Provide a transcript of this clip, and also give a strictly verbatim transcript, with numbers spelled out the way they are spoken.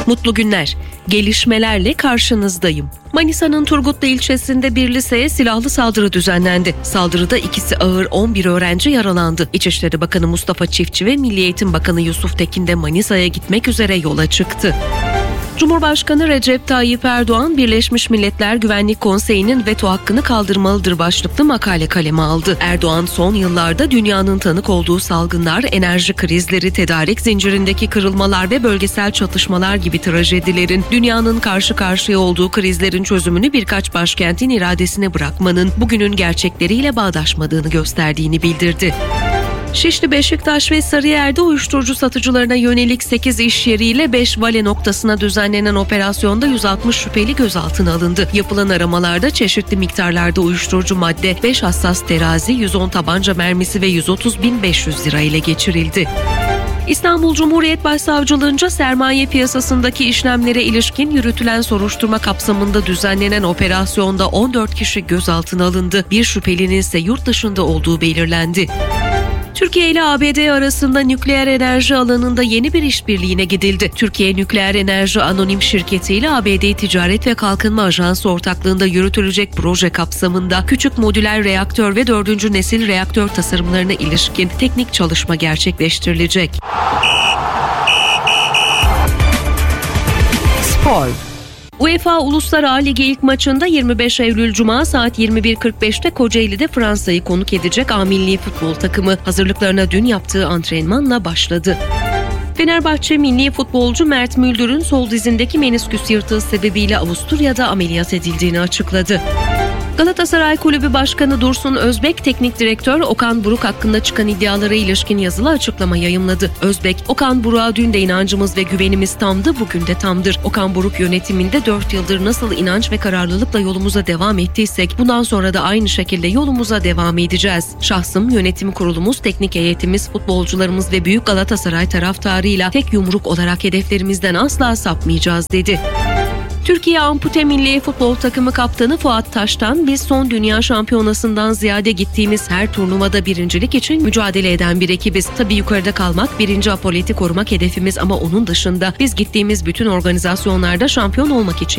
Mutlu günler. Gelişmelerle karşınızdayım. Manisa'nın Turgutlu ilçesinde bir liseye silahlı saldırı düzenlendi. Saldırıda ikisi ağır on bir öğrenci yaralandı. İçişleri Bakanı Mustafa Çiftçi ve Milli Eğitim Bakanı Yusuf Tekin de Manisa'ya gitmek üzere yola çıktı. Cumhurbaşkanı Recep Tayyip Erdoğan, Birleşmiş Milletler Güvenlik Konseyi'nin veto hakkını kaldırmalıdır başlıklı makale kaleme aldı. Erdoğan, son yıllarda dünyanın tanık olduğu salgınlar, enerji krizleri, tedarik zincirindeki kırılmalar ve bölgesel çatışmalar gibi trajedilerin, dünyanın karşı karşıya olduğu krizlerin çözümünü birkaç başkentin iradesine bırakmanın bugünün gerçekleriyle bağdaşmadığını gösterdiğini bildirdi. Şişli, Beşiktaş ve Sarıyer'de uyuşturucu satıcılarına yönelik sekiz iş yeriyle beş vale noktasına düzenlenen operasyonda yüz altmış şüpheli gözaltına alındı. Yapılan aramalarda çeşitli miktarlarda uyuşturucu madde, beş hassas terazi, yüz on tabanca mermisi ve yüz otuz bin beş yüz lira ile geçirildi. İstanbul Cumhuriyet Başsavcılığınca sermaye piyasasındaki işlemlere ilişkin yürütülen soruşturma kapsamında düzenlenen operasyonda on dört kişi gözaltına alındı. Bir şüphelinin ise yurt dışında olduğu belirlendi. Türkiye ile A B D arasında nükleer enerji alanında yeni bir işbirliğine gidildi. Türkiye Nükleer Enerji Anonim Şirketi ile A B D Ticaret ve Kalkınma Ajansı ortaklığında yürütülecek proje kapsamında küçük modüler reaktör ve dördüncü nesil reaktör tasarımlarına ilişkin teknik çalışma gerçekleştirilecek. Spor. UEFA Uluslar A Ligi ilk maçında yirmi beş Eylül Cuma saat yirmi bir kırk beşte Kocaeli'de Fransa'yı konuk edecek A milli futbol takımı hazırlıklarına dün yaptığı antrenmanla başladı. Fenerbahçe milli futbolcu Mert Müldür'ün sol dizindeki menisküs yırtığı sebebiyle Avusturya'da ameliyat edildiğini açıkladı. Galatasaray Kulübü Başkanı Dursun Özbek, teknik direktör Okan Buruk hakkında çıkan iddialara ilişkin yazılı açıklama yayımladı. Özbek, Okan Buruk'a dün de inancımız ve güvenimiz tamdı, bugün de tamdır. Okan Buruk yönetiminde dört yıldır nasıl inanç ve kararlılıkla yolumuza devam ettiysek, bundan sonra da aynı şekilde yolumuza devam edeceğiz. Şahsım, yönetim kurulumuz, teknik heyetimiz, futbolcularımız ve Büyük Galatasaray taraftarıyla tek yumruk olarak hedeflerimizden asla sapmayacağız, dedi. Türkiye Ampute Milli Futbol Takımı Kaptanı Fuat Taş'tan, biz son dünya şampiyonasından ziyade gittiğimiz her turnuvada birincilik için mücadele eden bir ekibiz. Tabii yukarıda kalmak, birinci apoleti korumak hedefimiz ama onun dışında biz gittiğimiz bütün organizasyonlarda şampiyon olmak için